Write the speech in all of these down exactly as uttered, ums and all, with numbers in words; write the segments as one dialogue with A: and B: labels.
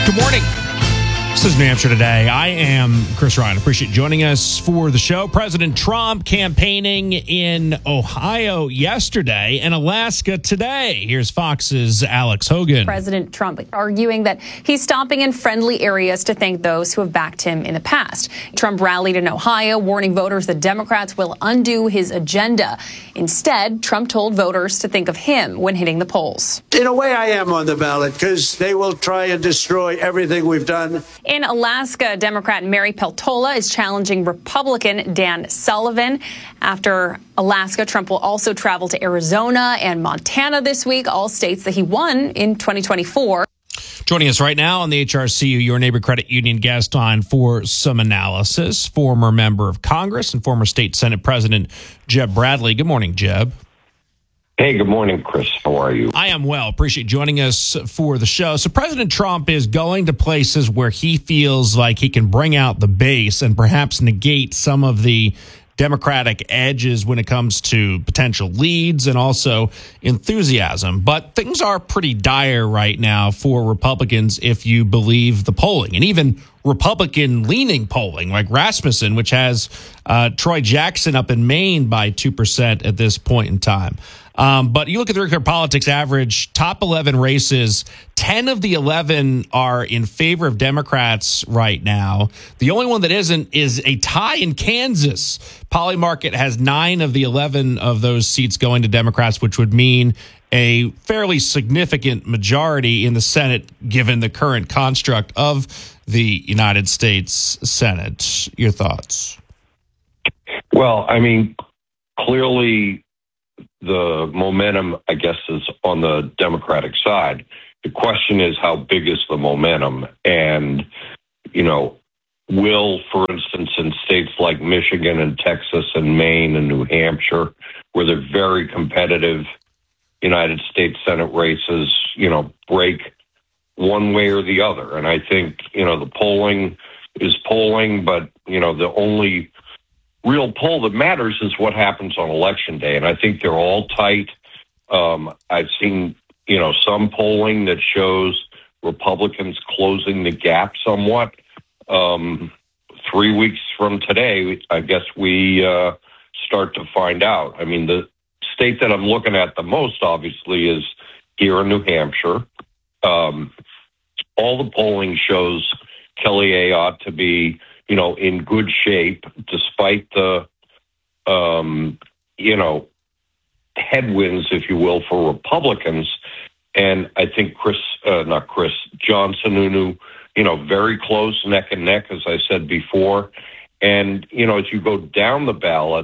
A: Good morning. This is New Hampshire Today. I am Chris Ryan. Appreciate you joining us for the show. President Trump campaigning in Ohio yesterday and Alaska today. Here's Fox's Alex Hogan.
B: President Trump arguing that he's stopping in friendly areas to thank those who have backed him in the past. Trump rallied in Ohio, warning voters that Democrats will undo his agenda. Instead, Trump told voters to think of him when hitting the polls.
C: In a way, I am on the ballot because they will try and destroy everything we've done.
B: In Alaska, Democrat Mary Peltola is challenging Republican Dan Sullivan. After Alaska, Trump will also travel to Arizona and Montana this week, all states that he won in twenty twenty-four.
A: Joining us right now on the H R C U Your Neighbor Credit Union guest line for some analysis, former member of Congress and former state Senate President Jeb Bradley. Good morning, Jeb.
D: Hey, good morning, Chris. How are you?
A: I am well. Appreciate joining us for the show. So President Trump is going to places where he feels like he can bring out the base and perhaps negate some of the Democratic edges when it comes to potential leads and also enthusiasm. But things are pretty dire right now for Republicans if you believe the polling, and even Republican-leaning polling like Rasmussen, which has uh, Troy Jackson up in Maine by two percent at this point in time. Um, but you look at the Recurrent Politics average, top eleven races, ten of the eleven are in favor of Democrats right now. The only one that isn't is a tie in Kansas. Polymarket has nine of the eleven of those seats going to Democrats, which would mean a fairly significant majority in the Senate, given the current construct of the United States Senate. Your thoughts?
D: Well, I mean, clearly the momentum, I guess, is on the Democratic side. The question is, how big is the momentum? And, you know, will, for instance, in states like Michigan and Texas and Maine and New Hampshire, where they're very competitive United States Senate races, you know, break one way or the other? And I think, you know, the polling is polling, but, you know, the only real poll that matters is what happens on Election Day. And I think they're all tight. Um, I've seen, you know, some polling that shows Republicans closing the gap somewhat. Um, three weeks from today, I guess we uh, start to find out. I mean, the state that I'm looking at the most, obviously, is here in New Hampshire. Um, all the polling shows Kelly Ayotte to be, you know, in good shape, despite the, um, you know, headwinds, if you will, for Republicans. And I think Chris, uh, not Chris, John Sununu, you know, very close, neck and neck, as I said before. And, you know, as you go down the ballot,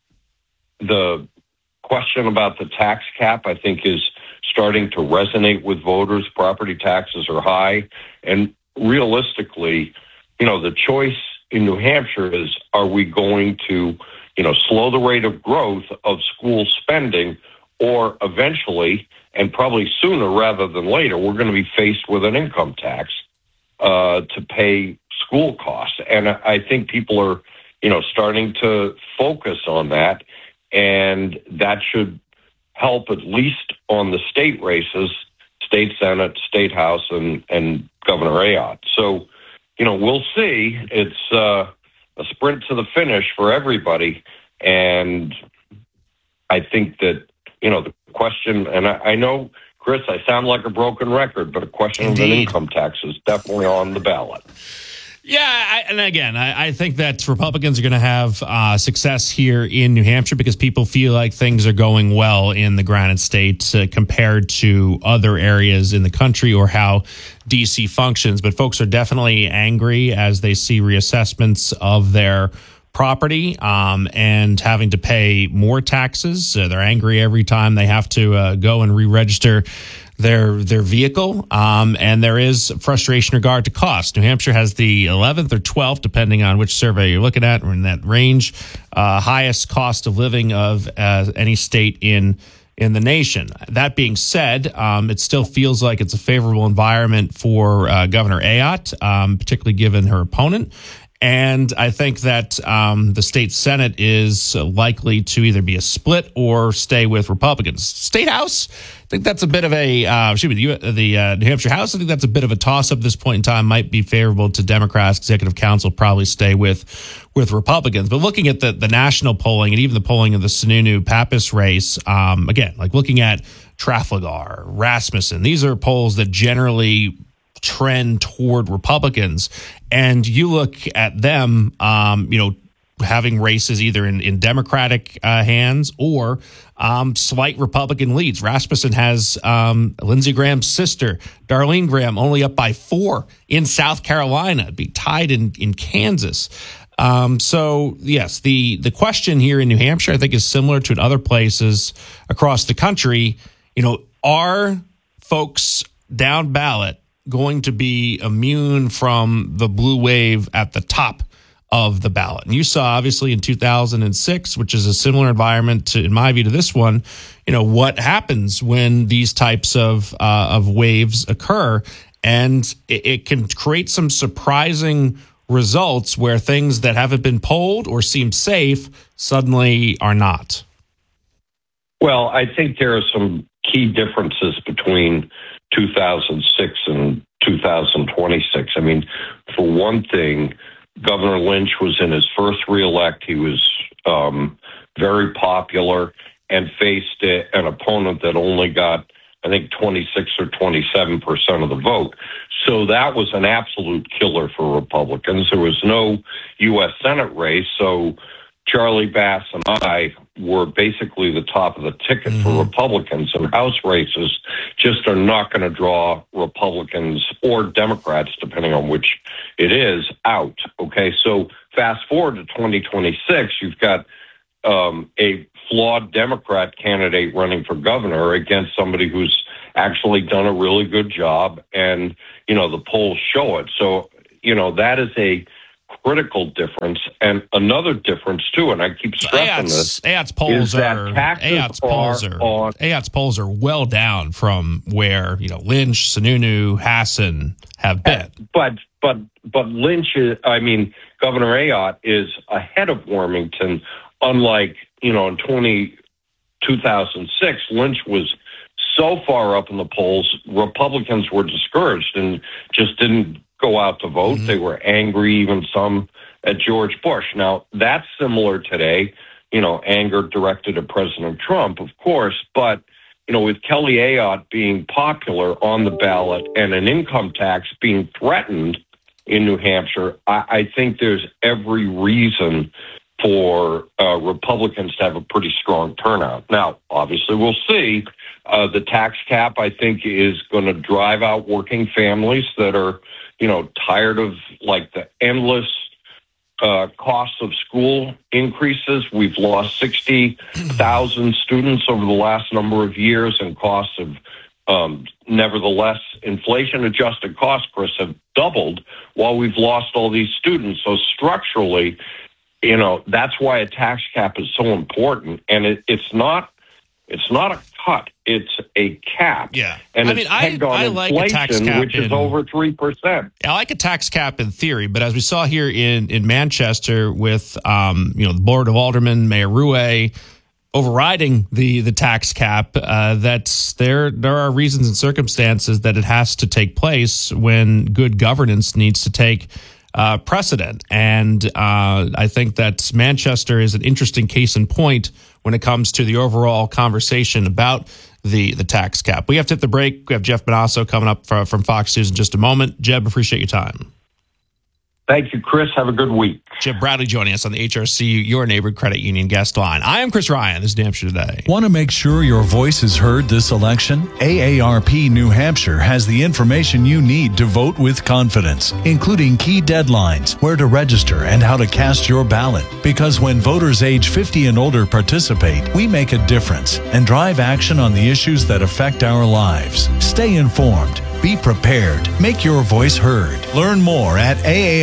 D: the question about the tax cap, I think, is starting to resonate with voters. Property taxes are high. And realistically, you know, the choice in New Hampshire is, are we going to, you know, slow the rate of growth of school spending, or eventually, and probably sooner rather than later, we're going to be faced with an income tax uh, to pay school costs. And I think people are, you know, starting to focus on that, and that should help at least on the state races, state Senate, state House, and, and Governor Ayotte. So, you know, we'll see. It's uh, a sprint to the finish for everybody. And I think that, you know, the question, and I, I know, Chris, I sound like a broken record, but a question Indeed. of an income tax is definitely on the ballot.
A: Yeah, I, and again, I, I think that Republicans are going to have uh, success here in New Hampshire because people feel like things are going well in the Granite State uh, compared to other areas in the country or how D C functions. But folks are definitely angry as they see reassessments of their property um, and having to pay more taxes. Uh, they're angry every time they have to uh, go and re-register their their vehicle, um, and there is frustration in regard to cost. New Hampshire has the eleventh or twelfth, depending on which survey you're looking at, or in that range, uh, highest cost of living of uh, any state in in the nation. That being said, um, it still feels like it's a favorable environment for uh, Governor Ayotte, um, particularly given her opponent. And I think that um, the state Senate is likely to either be a split or stay with Republicans. State House, I think that's a bit of a, uh, excuse me, the, the uh, New Hampshire House, I think that's a bit of a toss-up at this point in time, might be favorable to Democrats. Executive Council probably stay with with Republicans. But looking at the, the national polling and even the polling of the Sununu-Pappas race, um, again, like looking at Trafalgar, Rasmussen, these are polls that generally trend toward Republicans. And you look at them, um, you know, having races either in, in Democratic uh, hands or um, slight Republican leads. Rasmussen has um, Lindsey Graham's sister, Darlene Graham, only up by four in South Carolina, be tied in, in Kansas. Um, so, yes, the, the question here in New Hampshire, I think, is similar to in other places across the country. You know, are folks down ballot going to be immune from the blue wave at the top of the ballot? And you saw, obviously, in two thousand six, which is a similar environment, to, in my view, to this one, you know, what happens when these types of uh, of waves occur. And it, it can create some surprising results where things that haven't been polled or seem safe suddenly are not.
D: Well, I think there are some key differences between two thousand six and two thousand twenty-six. I mean, for one thing, Governor Lynch was in his first reelect. He was um, very popular and faced a, an opponent that only got, I think, twenty-six or twenty-seven percent of the vote. So that was an absolute killer for Republicans. There was no U S Senate race, so Charlie Bass and I were basically the top of the ticket mm-hmm. for Republicans, and House races just are not going to draw Republicans or Democrats, depending on which it is, out. Okay, so fast forward to twenty twenty-six, you've got um, a flawed Democrat candidate running for governor against somebody who's actually done a really good job, and, you know, the polls show it. So, you know, that is a critical difference. And another difference too, and I keep stressing this,
A: A I T's polls are A I T's polls are on, A I T's polls are well down from where, you know, Lynch, Sununu, Hassan have been.
D: But but but Lynch is, I mean, Governor Ayotte is ahead of Warmington. Unlike, you know, in twenty, two thousand six, Lynch was so far up in the polls, Republicans were discouraged and just didn't go out to vote. Mm-hmm. They were angry, even some at George Bush. Now, that's similar today, you know, anger directed at President Trump, of course, but, you know, with Kelly Ayotte being popular on the ballot and an income tax being threatened in New Hampshire, I, I think there's every reason for uh, Republicans to have a pretty strong turnout. Now, obviously, we'll see. Uh, the tax cap, I think, is going to drive out working families that are, you know, tired of like the endless uh, costs of school increases. We've lost sixty thousand students over the last number of years, and costs of, um, nevertheless, inflation-adjusted costs, Chris, have doubled while we've lost all these students. So structurally, you know, that's why a tax cap is so important. And it, it's not it's not a cut, it's a cap.
A: Yeah.
D: And
A: I
D: it's
A: mean, I,
D: pegged on
A: I
D: inflation,
A: like a tax cap
D: which
A: in,
D: is over three percent.
A: I like a tax cap in theory, but as we saw here in, in Manchester with, um, you know, the Board of Aldermen, Mayor Rouet, overriding the the tax cap, uh, that's there. There are reasons and circumstances that it has to take place when good governance needs to take uh, precedent. And uh, I think that Manchester is an interesting case in point when it comes to the overall conversation about the the tax cap. We have to hit the break. We have Jeff Bonasso coming up from, from Fox News in just a moment. Jeb, appreciate your time.
D: Thank you, Chris. Have a good week.
A: Jeb Bradley joining us on the H R C, your neighborhood credit union guest line. I am Chris Ryan. This is New Hampshire Today.
E: Want to make sure your voice is heard this election? A A R P New Hampshire has the information you need to vote with confidence, including key deadlines, where to register, and how to cast your ballot. Because when voters age fifty and older participate, we make a difference and drive action on the issues that affect our lives. Stay informed. Be prepared. Make your voice heard. Learn more at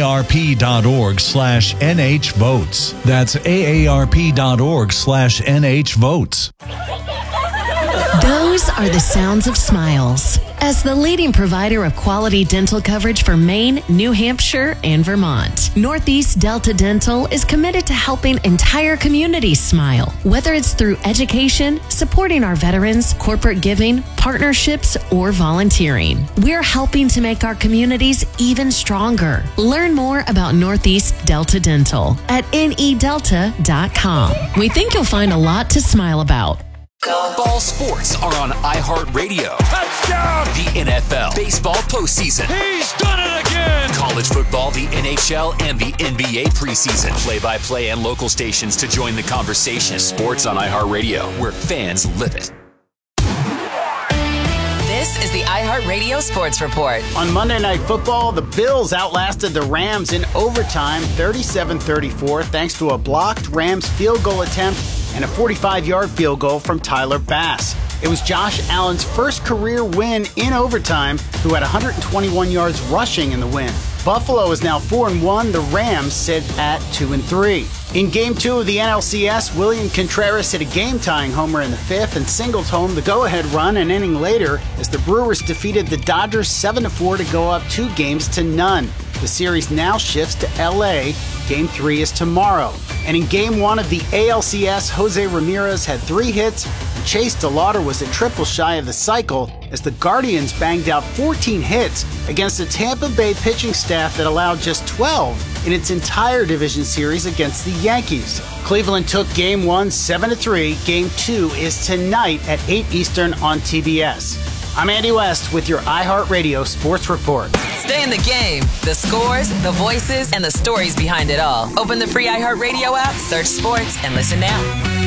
E: aarp.org slash nhvotes. That's aarp.org slash nhvotes.
F: Those are the sounds of smiles. As the leading provider of quality dental coverage for Maine, New Hampshire, and Vermont, Northeast Delta Dental is committed to helping entire communities smile. Whether it's through education, supporting our veterans, corporate giving, partnerships, or volunteering, we're helping to make our communities even stronger. Learn more about Northeast Delta Dental at N E delta dot com. We think you'll find a lot to smile about.
G: Ball sports are on iHeartRadio. Touchdown! The N F L, baseball postseason. He's done it again! College football, the N H L, and the N B A preseason. Play-by-play and local stations to join the conversation. Sports on iHeartRadio, where fans live it.
H: This is the iHeartRadio Sports Report.
I: On Monday Night Football, the Bills outlasted the Rams in overtime thirty-seven thirty-four thanks to a blocked Rams field goal attempt and a forty-five-yard field goal from Tyler Bass. It was Josh Allen's first career win in overtime, who had one hundred twenty-one yards rushing in the win. Buffalo is now four and one. The Rams sit at two and three. In Game two of the N L C S, William Contreras hit a game-tying homer in the fifth and singled home the go-ahead run an inning later as the Brewers defeated the Dodgers seven to four to go up two games to none. The series now shifts to L A. Game three is tomorrow. And in Game one of the A L C S, Jose Ramirez had three hits, and Chase DeLauder was a triple shy of the cycle as the Guardians banged out fourteen hits against a Tampa Bay pitching staff that allowed just twelve in its entire division series against the Yankees. Cleveland took Game one seven to three. Game two is tonight at eight Eastern on T B S. I'm Andy West with your iHeartRadio Sports Report.
H: Stay in the game. The scores, the voices, and the stories behind it all. Open the free iHeartRadio app, search sports, and listen now.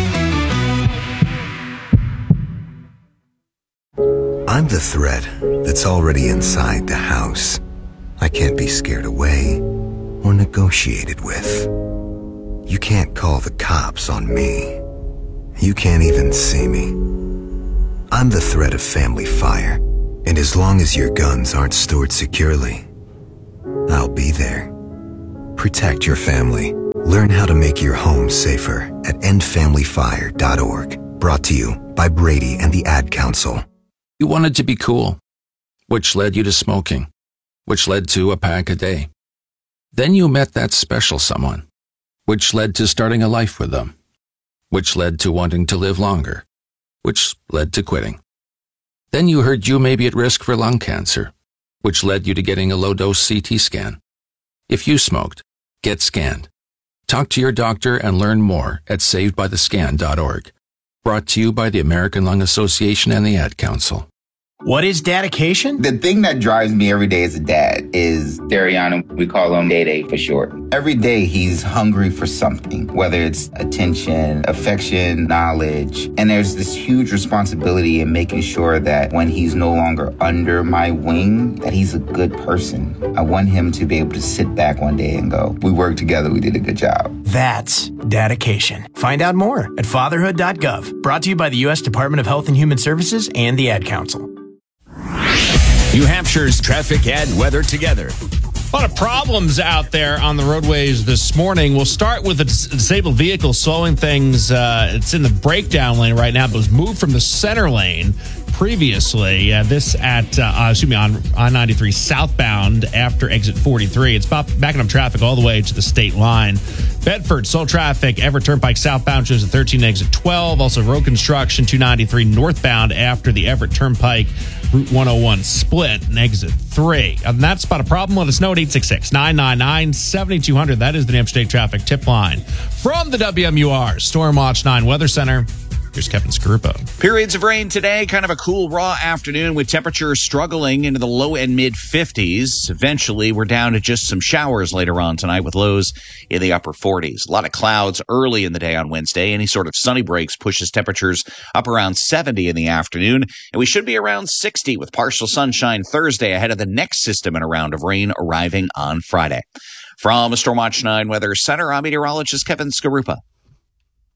J: I'm the threat that's already inside the house. I can't be scared away or negotiated with. You can't call the cops on me. You can't even see me. I'm the threat of family fire, and as long as your guns aren't stored securely, I'll be there. Protect your family. Learn how to make your home safer at end family fire dot org. Brought to you by Brady and the Ad Council.
K: You wanted to be cool, which led you to smoking, which led to a pack a day. Then you met that special someone, which led to starting a life with them, which led to wanting to live longer, which led to quitting. Then you heard you may be at risk for lung cancer, which led you to getting a low-dose C T scan. If you smoked, get scanned. Talk to your doctor and learn more at saved by the scan dot org. Brought to you by the American Lung Association and the Ad Council.
I: What is dedication?
L: The thing that drives me every day as a dad is Dariana. We call him Day Day for short. Every day he's hungry for something, whether it's attention, affection, knowledge. And there's this huge responsibility in making sure that when he's no longer under my wing, that he's a good person. I want him to be able to sit back one day and go, we worked together, we did a good job.
I: That's dedication. Find out more at fatherhood dot gov. Brought to you by the U S Department of Health and Human Services and the Ad Council.
M: New Hampshire's traffic and weather together.
A: A lot of problems out there on the roadways this morning. We'll start with a dis- disabled vehicle slowing things. Uh, it's in the breakdown lane right now, but was moved from the center lane previously. Uh, this at, uh, uh, excuse me, on I ninety-three southbound after exit forty-three. It's about backing up traffic all the way to the state line. Bedford, slow traffic, Everett Turnpike southbound shows at thirteen exit twelve. Also road construction, two ninety-three northbound after the Everett Turnpike Route one oh one split and exit three. And that's about a problem. Let us know at eight six six, nine nine nine, seven two zero zero. That is the New Hampshire State Traffic Tip Line. From the W M U R Storm Watch nine Weather Center, here's Kevin Scarupo.
N: Periods of rain today, kind of a cool, raw afternoon with temperatures struggling into the low and mid fifties. Eventually, we're down to just some showers later on tonight with lows in the upper forties. A lot of clouds early in the day on Wednesday. Any sort of sunny breaks pushes temperatures up around seventy in the afternoon. And we should be around sixty with partial sunshine Thursday ahead of the next system and a round of rain arriving on Friday. From Storm Watch nine Weather Center, I'm meteorologist Kevin Scarupa.